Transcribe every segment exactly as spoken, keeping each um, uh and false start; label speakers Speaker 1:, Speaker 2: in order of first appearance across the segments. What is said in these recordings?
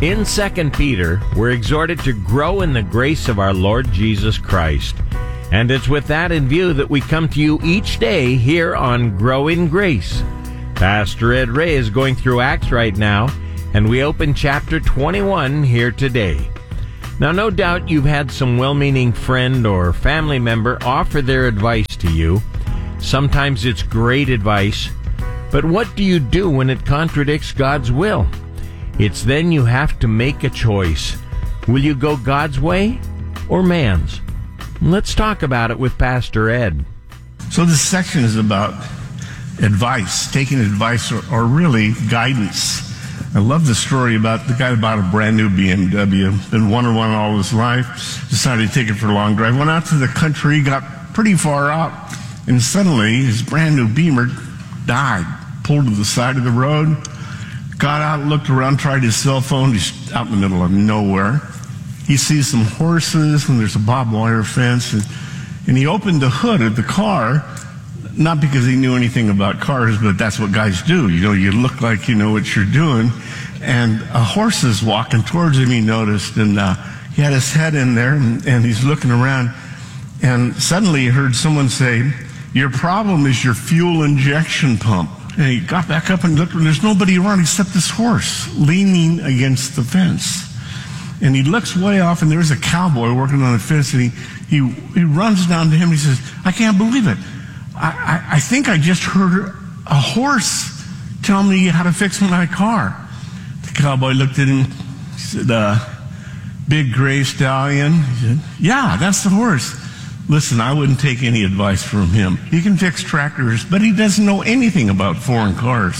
Speaker 1: In Second Peter, we're exhorted to grow in the grace of our Lord Jesus Christ. And it's with that in view that we come to you each day here on Grow in Grace. Pastor Ed Ray is going through Acts right now, and we open chapter twenty-one here today. Now, no doubt you've had some well-meaning friend or family member offer their advice to you. Sometimes it's great advice, but what do you do when it contradicts God's will? It's then you have to make a choice. Will you go God's way or man's? Let's talk about it with Pastor Ed.
Speaker 2: So this section is about advice, taking advice, or, or really guidance. I love the story about the guy who bought a brand new B M W, been wanting one all his life, decided to take it for a long drive, went out to the country, got pretty far out, and suddenly his brand new Beamer died, pulled to the side of the road, got out, looked around, tried his cell phone. He's out in the middle of nowhere. He sees some horses, and there's a barbed wire fence, and, and he opened the hood of the car, not because he knew anything about cars, but that's what guys do. You know, you look like you know what you're doing. And a horse is walking towards him, he noticed, and uh, he had his head in there, and, and he's looking around, and suddenly he heard someone say, "Your problem is your fuel injection pump." And he got back up and looked, and there's nobody around except this horse leaning against the fence. And he looks way off, and there's a cowboy working on the fence, and he, he, he runs down to him, and he says, "I can't believe it. I, I, I think I just heard a horse tell me how to fix my car." The cowboy looked at him, he said, uh, "Big gray stallion?" He said, "Yeah, that's the horse." "Listen, I wouldn't take any advice from him. He can fix tractors, but he doesn't know anything about foreign cars."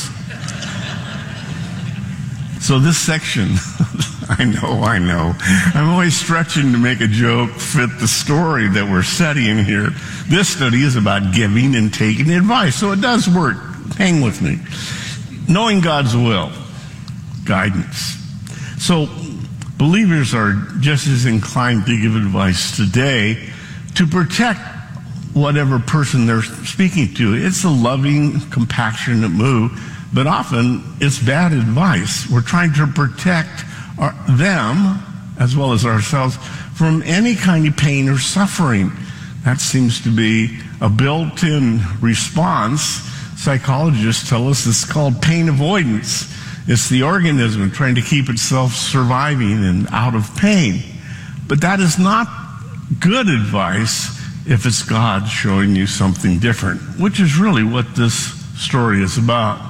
Speaker 2: So this section, I know, I know. I'm always stretching to make a joke fit the story that we're studying here. This study is about giving and taking advice, so it does work. Hang with me. Knowing God's will, guidance. So believers are just as inclined to give advice today to protect whatever person they're speaking to. It's a loving, compassionate move, but often it's bad advice. We're trying to protect our, them, as well as ourselves, from any kind of pain or suffering. That seems to be a built-in response. Psychologists tell us it's called pain avoidance. It's the organism trying to keep itself surviving and out of pain. But that is not good advice if it's God showing you something different, which is really what this story is about.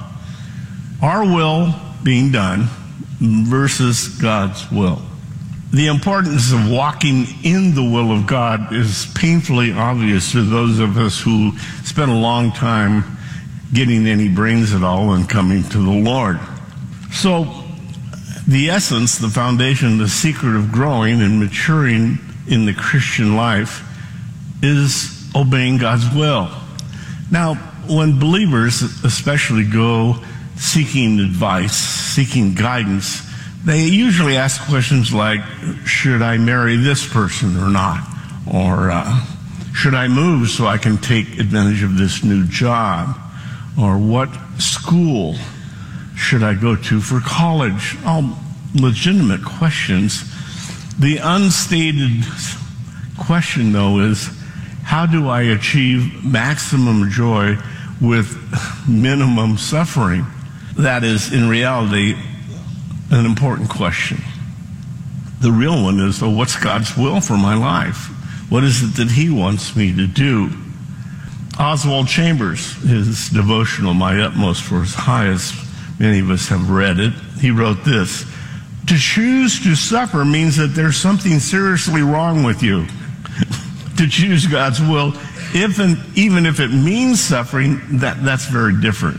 Speaker 2: Our will being done versus God's will. The importance of walking in the will of God is painfully obvious to those of us who spent a long time getting any brains at all and coming to the Lord. So the essence, the foundation, the secret of growing and maturing in the Christian life is obeying God's will. Now, when believers especially go seeking advice, seeking guidance, they usually ask questions like, should I marry this person or not? Or uh, should I move so I can take advantage of this new job? Or what school should I go to for college? All legitimate questions. The unstated question, though, is how do I achieve maximum joy with minimum suffering? That is, in reality, an important question. The real one is, oh, what's God's will for my life? What is it that He wants me to do? Oswald Chambers, his devotional, My Utmost for His Highest, many of us have read it. He wrote this: to choose to suffer means that there's something seriously wrong with you. To choose God's will, if and even if it means suffering, that, that's very different.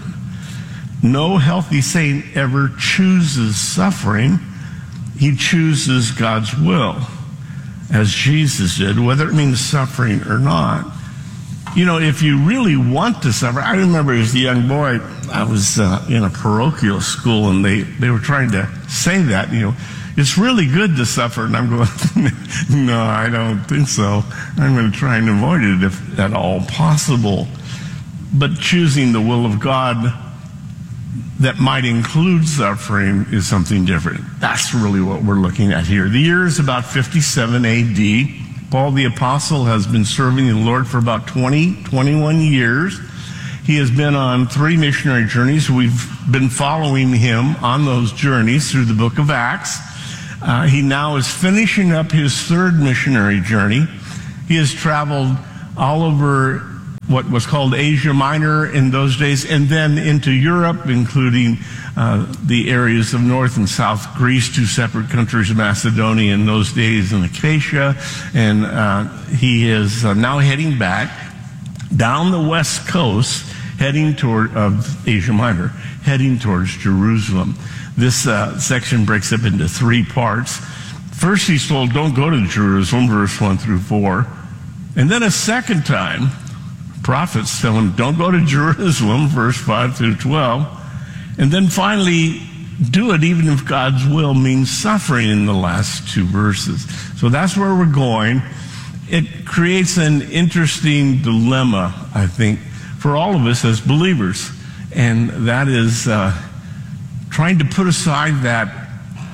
Speaker 2: No healthy saint ever chooses suffering. He chooses God's will, as Jesus did, whether it means suffering or not. You know, if you really want to suffer, I remember as a young boy, I was uh, in a parochial school, and they, they were trying to say that, you know, it's really good to suffer. And I'm going, no, I don't think so. I'm going to try and avoid it if at all possible. But choosing the will of God that might include suffering is something different. That's really what we're looking at here. The year is about fifty-seven A D. Paul the Apostle has been serving the Lord for about twenty, twenty-one years. He has been on three missionary journeys. We've been following him on those journeys through the book of Acts. Uh, he now is finishing up his third missionary journey. He has traveled all over what was called Asia Minor in those days, and then into Europe, including uh, the areas of North and South Greece, two separate countries of Macedonia in those days, and Achaia. And uh, he is uh, now heading back down the west coast, heading toward of Asia Minor, heading towards Jerusalem. This uh, section breaks up into three parts. First, he's told, don't go to Jerusalem, verse one through four. And then a second time, prophets tell him, don't go to Jerusalem, verse five through twelve. And then finally, do it even if God's will means suffering in the last two verses. So that's where we're going. It creates an interesting dilemma, I think, for all of us as believers. And that is uh, trying to put aside that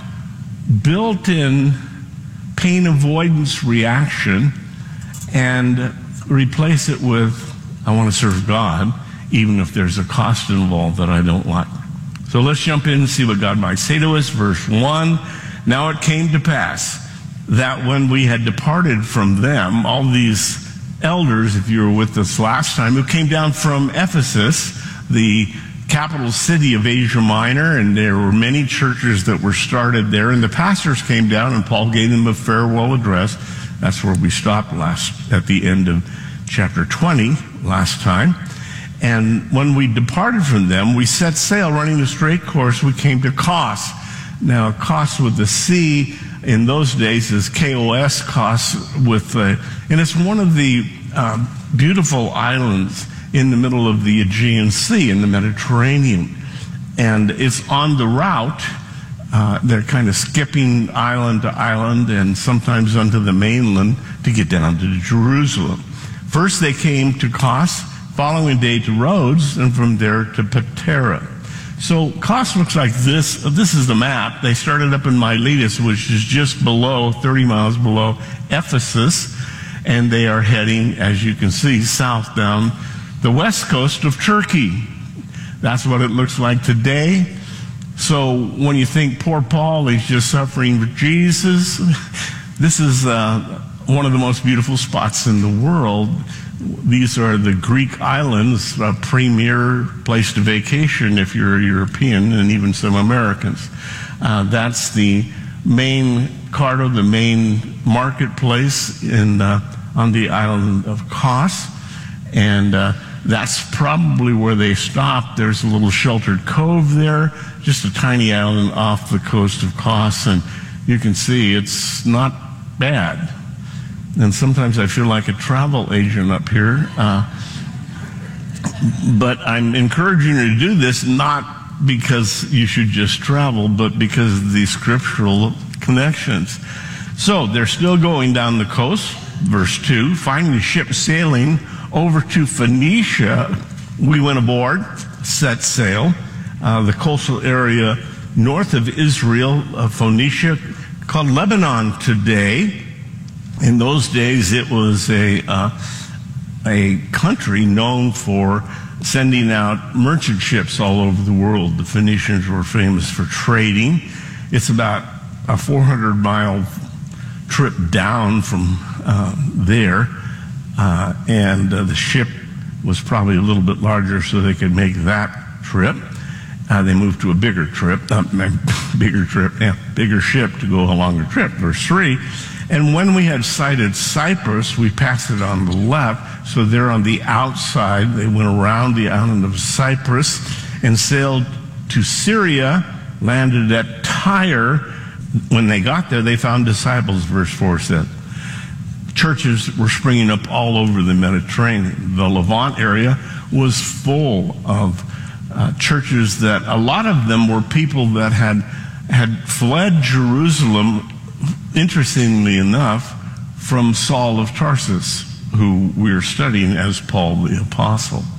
Speaker 2: built-in pain avoidance reaction and replace it with, I want to serve God, even if there's a cost involved that I don't like. So let's jump in and see what God might say to us. Verse one, now it came to pass that when we had departed from them, all these elders, if you were with us last time, who came down from Ephesus, the capital city of Asia Minor, and there were many churches that were started there, and the pastors came down and Paul gave them a farewell address. That's where we stopped last, at the end of chapter twenty last time. And when we departed from them, we set sail running a straight course. We came to Kos. Now, Kos with the C in those days is K O S, Kos with the, and it's one of the uh, beautiful islands in the middle of the Aegean Sea in the Mediterranean. And it's on the route. Uh, they're kind of skipping island to island and sometimes onto the mainland to get down to Jerusalem. First they came to Kos, following day to Rhodes, and from there to Patara. So Kos looks like this. This is the map. They started up in Miletus, which is just below, thirty miles below Ephesus, and they are heading, as you can see, south down the west coast of Turkey. That's what it looks like today. So when you think poor Paul, he's just suffering for Jesus, this is uh, one of the most beautiful spots in the world. These are the Greek islands, a premier place to vacation if you're a European, and even some Americans. Uh, that's the main Cardo, the main marketplace in uh, on the island of Kos, and uh, that's probably where they stopped. There's a little sheltered cove there, just a tiny island off the coast of Kos, and you can see it's not bad. And sometimes I feel like a travel agent up here. Uh, but I'm encouraging you to do this not because you should just travel, but because of the scriptural connections. So they're still going down the coast, verse two, finding the ship sailing over to Phoenicia. We went aboard, set sail. Uh, the coastal area north of Israel, uh, Phoenicia, called Lebanon today. In those days, it was a uh, a country known for sending out merchant ships all over the world. The Phoenicians were famous for trading. It's about a four hundred mile trip down from uh, there, uh, and uh, the ship was probably a little bit larger so they could make that trip. Uh, they moved to a bigger trip, uh, bigger trip, yeah, bigger ship to go a longer trip. Verse three. And when we had sighted Cyprus, we passed it on the left. So they're on the outside. They went around the island of Cyprus and sailed to Syria, landed at Tyre. When they got there, they found disciples, verse four said. Churches were springing up all over the Mediterranean. The Levant area was full of uh, churches that a lot of them were people that had, had fled Jerusalem, interestingly enough, from Saul of Tarsus, who we're studying as Paul the Apostle.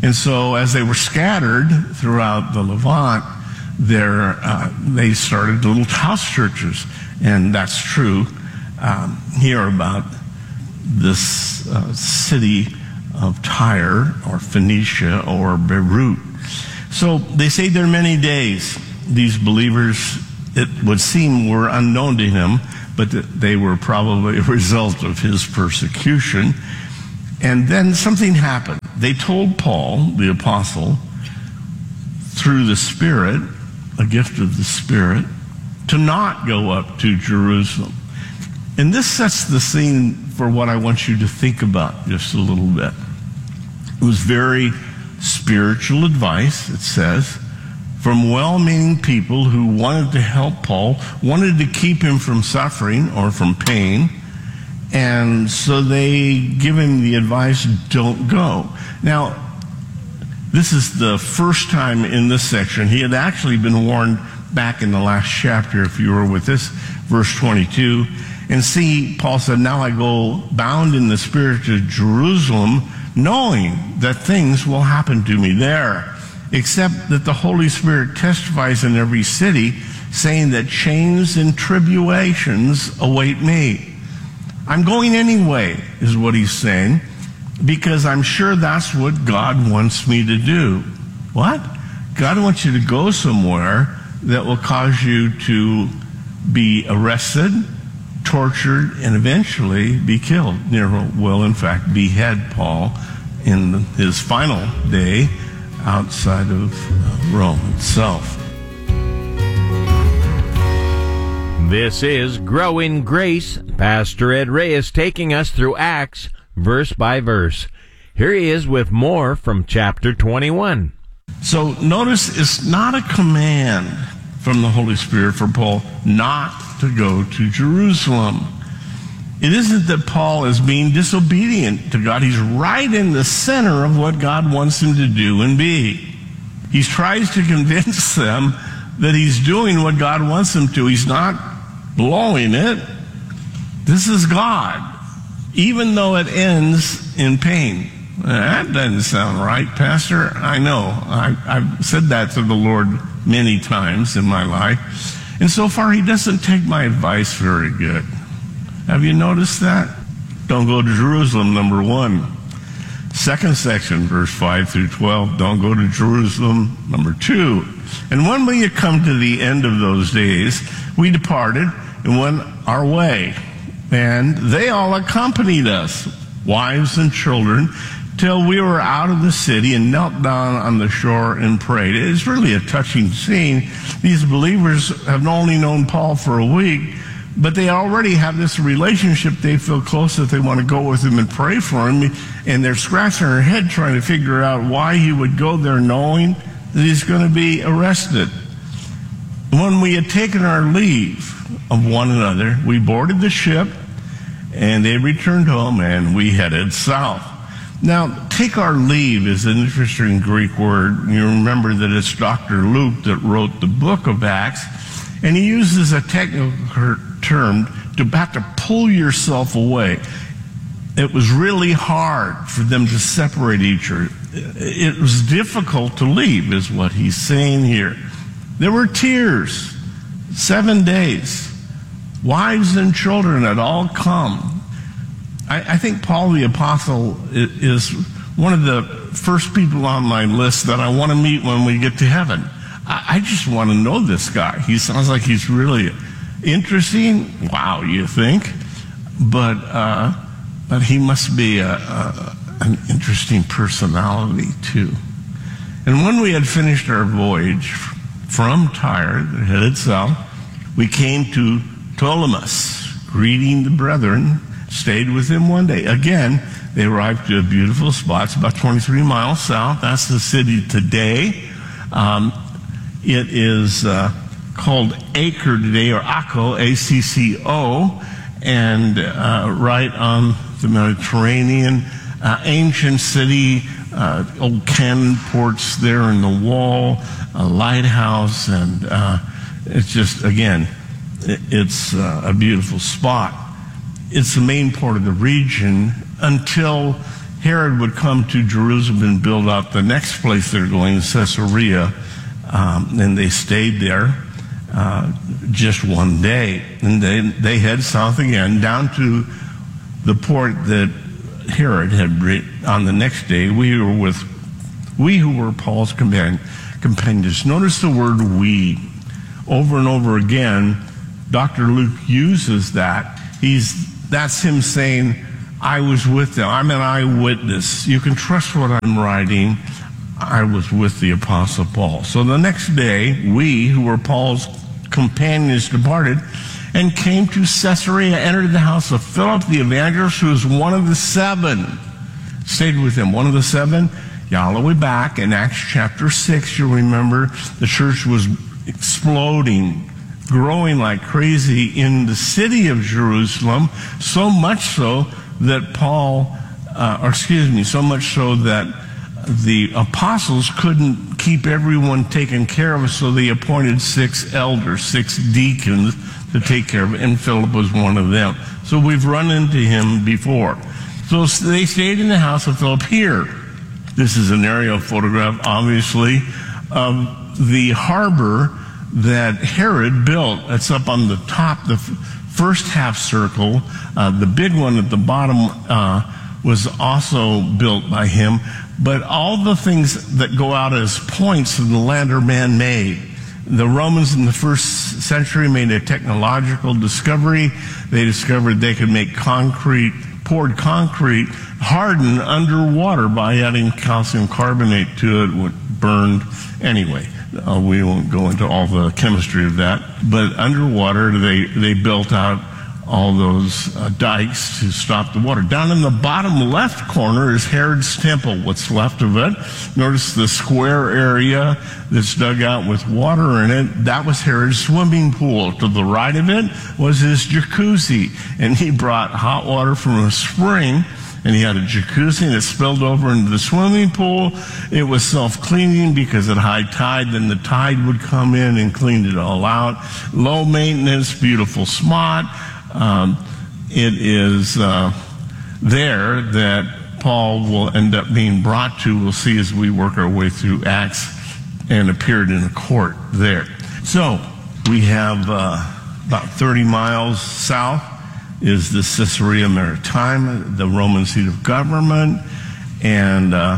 Speaker 2: And so as they were scattered throughout the Levant, there, uh, they started little house churches. And that's true um, here about this uh, city of Tyre or Phoenicia or Beirut. So they stayed there many days. These believers, it would seem, were unknown to him, but they were probably a result of his persecution. And then something happened. They told Paul, the apostle, through the Spirit, a gift of the Spirit, to not go up to Jerusalem. And this sets the scene for what I want you to think about just a little bit. It was very spiritual advice, it says, from well-meaning people who wanted to help Paul, wanted to keep him from suffering or from pain, and so they give him the advice, don't go. Now, this is the first time in this section. He had actually been warned back in the last chapter, if you were with us, verse twenty-two. And see, Paul said, now I go bound in the Spirit to Jerusalem, knowing that things will happen to me there, except that the Holy Spirit testifies in every city, saying that chains and tribulations await me. I'm going anyway, is what he's saying, because I'm sure that's what God wants me to do. What? God wants you to go somewhere that will cause you to be arrested, tortured, and eventually be killed. Nero will, in fact, behead Paul in his final day outside of Rome itself.
Speaker 1: This is Grow in Grace. Pastor Ed Reyes taking us through Acts verse by verse. Here he is with more from chapter twenty-one.
Speaker 2: So notice it's not a command from the Holy Spirit for Paul not to go to Jerusalem. It isn't that Paul is being disobedient to God. He's right in the center of what God wants him to do and be. He tries to convince them that he's doing what God wants him to. He's not blowing it. This is God, even though it ends in pain. That doesn't sound right, Pastor. I know. I, I've said that to the Lord many times in my life. And so far, he doesn't take my advice very good. Have you noticed that? Don't go to Jerusalem, number one. Second section, verse five through twelve, don't go to Jerusalem, number two. And when we had come to the end of those days, we departed and went our way. And they all accompanied us, wives and children, till we were out of the city and knelt down on the shore and prayed. It's really a touching scene. These believers have only known Paul for a week, but they already have this relationship. They feel close that they want to go with him and pray for him, and they're scratching their head trying to figure out why he would go there knowing that he's going to be arrested. When we had taken our leave of one another, we boarded the ship, and they returned home, and we headed south. Now, take our leave is an interesting Greek word. You remember that it's Doctor Luke that wrote the book of Acts, and he uses a technical term to have to pull yourself away. It was really hard for them to separate each other. It was difficult to leave, is what he's saying here. There were tears, seven days. Wives and children had all come. I, I think Paul the Apostle is one of the first people on my list that I want to meet when we get to heaven. I, I just want to know this guy. He sounds like he's really interesting. Wow, you think? But uh, but he must be a, a, an interesting personality too. And when we had finished our voyage from Tyre, that headed south, we came to Ptolemais, greeting the brethren, stayed with them one day. Again, they arrived to a beautiful spot. It's about twenty-three miles south. That's the city today. Um, it is uh, called Acre today, or Acco, A C C O, and uh, right on the Mediterranean. Uh, ancient city, uh, old cannon ports there in the wall, a lighthouse, and uh, it's just, again, it's uh, a beautiful spot. It's the main part of the region until Herod would come to Jerusalem and build out the next place they're going, Caesarea, um, and they stayed there uh, just one day. And they, they head south again down to the port that Herod had written. On the next day, we were with, we who were Paul's companion, companions. Notice the word we. Over and over again, Doctor Luke uses that. He's, that's him saying, I was with them. I'm an eyewitness. You can trust what I'm writing. I was with the Apostle Paul. So the next day, we, who were Paul's companions, departed and came to Caesarea, entered the house of Philip the evangelist, who was one of the seven. Stayed with him. One of the seven, yeah, all the way back in Acts chapter six, you'll remember the church was exploding, growing like crazy in the city of Jerusalem, so much so that Paul, uh, or excuse me, so much so that the apostles couldn't keep everyone taken care of, so they appointed six elders, six deacons to take care of it, and Philip was one of them. So we've run into him before. So they stayed in the house of Philip here. This is an aerial photograph, obviously, of the harbor that Herod built. It's up on the top, the first half circle. Uh, the big one at the bottom uh, was also built by him. But all the things that go out as points in the land are man-made. The Romans in the first century made a technological discovery. They discovered they could make concrete, poured concrete, harden underwater by adding calcium carbonate to it, what burned anyway. Uh, we won't go into all the chemistry of that. But underwater, they, they built out all those uh, dikes to stop the water. Down in the bottom left corner is Herod's temple, what's left of it. Notice the square area that's dug out with water in it. That was Herod's swimming pool. To the right of it was his jacuzzi. And he brought hot water from a spring, and he had a jacuzzi, and it spilled over into the swimming pool. It was self-cleaning because at high tide, then the tide would come in and clean it all out. Low maintenance, beautiful spot. Um, it is uh, there that Paul will end up being brought to. We'll see as we work our way through Acts, and appeared in a court there. So we have uh, about thirty miles south is the Caesarea Maritima, the Roman seat of government, and uh,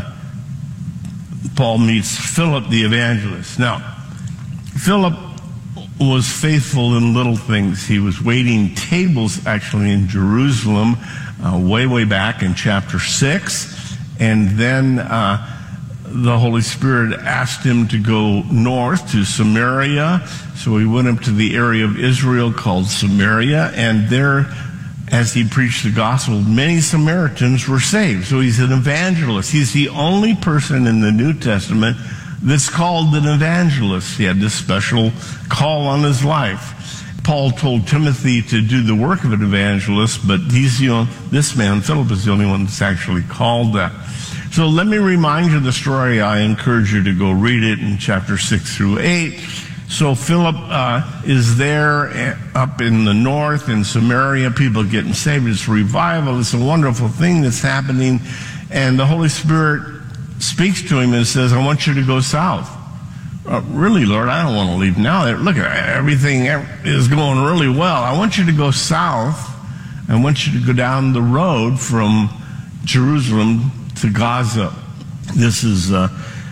Speaker 2: Paul meets Philip the evangelist. Now, Philip was faithful in little things. He was waiting tables actually in Jerusalem uh, way, way back in chapter six, and then uh, the Holy Spirit asked him to go north to Samaria, so he went up to the area of Israel called Samaria, and there, as he preached the gospel, many Samaritans were saved. So he's an evangelist. He's the only person in the New Testament that's called an evangelist. He had this special call on his life. Paul told Timothy to do the work of an evangelist, but he's the only, this man, Philip, is the only one that's actually called that. So let me remind you the story. I encourage you to go read it in chapter six through eight. So Philip uh, is there up in the north in Samaria. People getting saved. It's revival. It's a wonderful thing that's happening. And the Holy Spirit speaks to him and says, I want you to go south. Uh, really, Lord, I don't want to leave now. Look, everything is going really well. I want you to go south. I want you to go down the road from Jerusalem to Gaza. This is uh,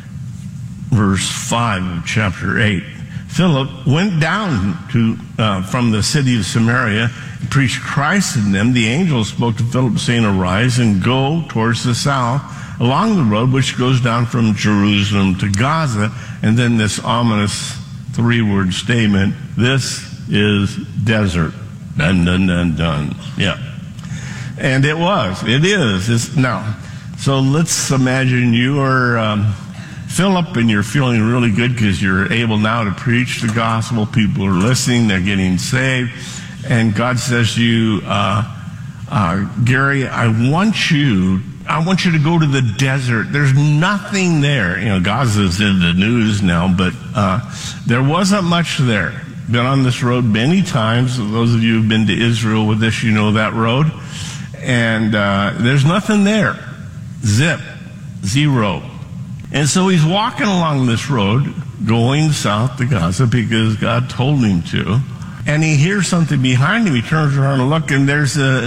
Speaker 2: verse five of chapter eight. Philip went down to uh, from the city of Samaria and preached Christ in them. The angel spoke to Philip, saying, arise and go towards the south along the road which goes down from Jerusalem to Gaza. And then this ominous three-word statement, this is desert. Dun, dun, dun, dun. Yeah. And it was. It is. It's, now, so let's imagine you are um, Philip, and you're feeling really good because you're able now to preach the gospel. People are listening. They're getting saved. And God says to you, uh, uh, Gary, I want you I want you to go to the desert. There's nothing there. You know, Gaza's in the news now, but uh, there wasn't much there. Been on this road many times. Those of you who've been to Israel with this, you know that road. And uh, there's nothing there. Zip. Zero. And so he's walking along this road, going south to Gaza because God told him to. And he hears something behind him. He turns around and looks, and there's a,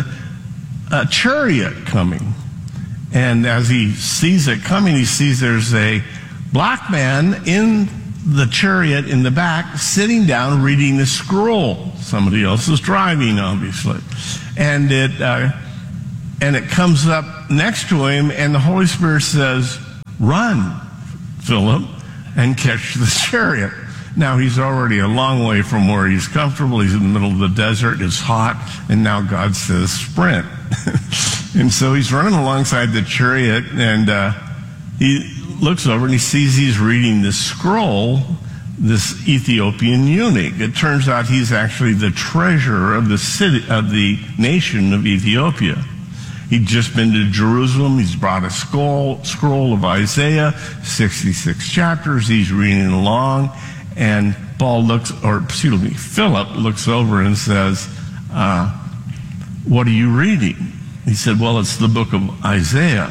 Speaker 2: a chariot coming. And as he sees it coming, he sees there's a black man in the chariot in the back, sitting down, reading a scroll. Somebody else is driving, obviously. And it, uh, and it comes up next to him, and the Holy Spirit says, "Run, Philip, and catch the chariot." Now, he's already a long way from where he's comfortable. He's in the middle of the desert. It's hot. And now God says, sprint. And so he's running alongside the chariot, and uh, he looks over and he sees he's reading this scroll, this Ethiopian eunuch. It turns out he's actually the treasurer of the city, of the nation of Ethiopia. He'd just been to Jerusalem. He's brought a scroll, scroll of Isaiah, sixty-six chapters. He's reading along. And Paul looks, or excuse me, Philip looks over and says, uh, "What are you reading?" He said, "Well, it's the book of Isaiah."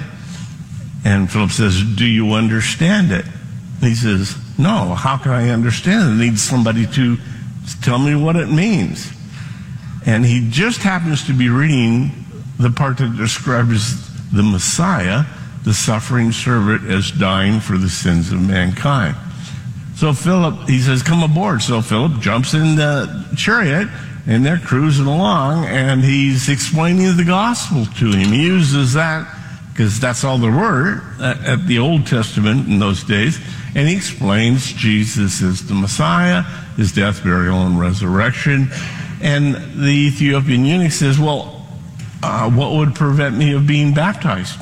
Speaker 2: And Philip says, "Do you understand it?" He says, "No, how can I understand it? I need somebody to tell me what it means." And he just happens to be reading the part that describes the Messiah, the suffering servant, as dying for the sins of mankind. So Philip, he says, "Come aboard." So Philip jumps in the chariot, and they're cruising along, and he's explaining the gospel to him. He uses that because that's all there were at the Old Testament in those days. And he explains Jesus is the Messiah, his death, burial, and resurrection. And the Ethiopian eunuch says, "Well, uh, what would prevent me of being baptized?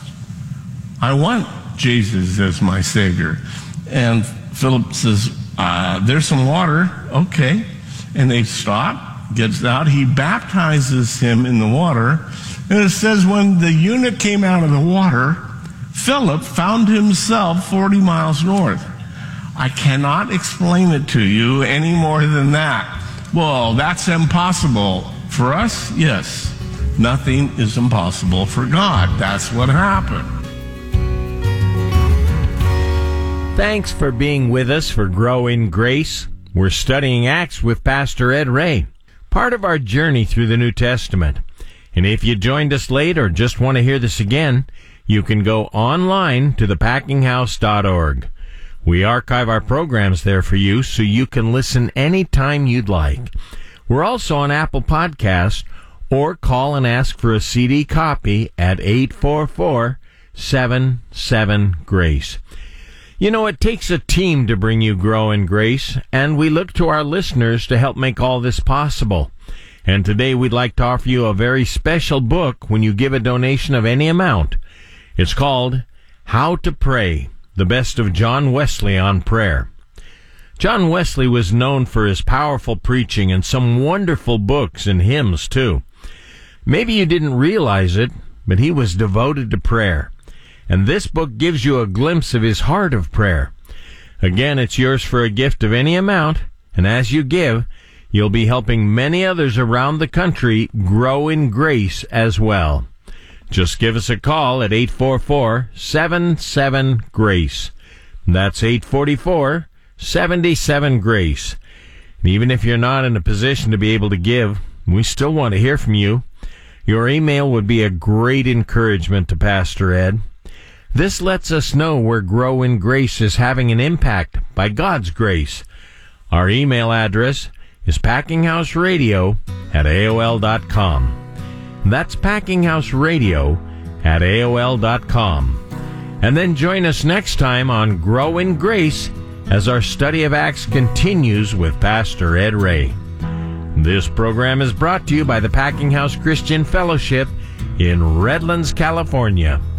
Speaker 2: I want Jesus as my Savior." And Philip says, uh, "There's some water." Okay. And they stop, gets out. He baptizes him in the water. And it says when the eunuch came out of the water, Philip found himself forty miles north. I cannot explain it to you any more than that. Well, that's impossible. For us, yes. Nothing is impossible for God. That's what happened.
Speaker 1: Thanks for being with us for Grow in Grace. We're studying Acts with Pastor Ed Ray, part of our journey through the New Testament. And if you joined us late or just want to hear this again, you can go online to the packing house dot org. We archive our programs there for you so you can listen anytime you'd like. We're also on Apple Podcasts, or call and ask for a C D copy at eight four four, seven seven, GRACE. You know, it takes a team to bring you Grow in Grace, and we look to our listeners to help make all this possible. And today we'd like to offer you a very special book when you give a donation of any amount. It's called How to Pray, the Best of John Wesley on Prayer. John Wesley was known for his powerful preaching and some wonderful books and hymns, too. Maybe you didn't realize it, but he was devoted to prayer. And this book gives you a glimpse of his heart of prayer. Again, it's yours for a gift of any amount, and as you give, you'll be helping many others around the country grow in grace as well. Just give us a call at eight four four, seven seven, GRACE. That's eight four four, seven seven, GRACE. And even if you're not in a position to be able to give, we still want to hear from you. Your email would be a great encouragement to Pastor Ed. This lets us know where Grow in Grace is having an impact by God's grace. Our email address is packinghouseradio at A O L dot com. That's packinghouseradio at A O L dot com. And then join us next time on Grow in Grace as our study of Acts continues with Pastor Ed Ray. This program is brought to you by the Packing House Christian Fellowship in Redlands, California.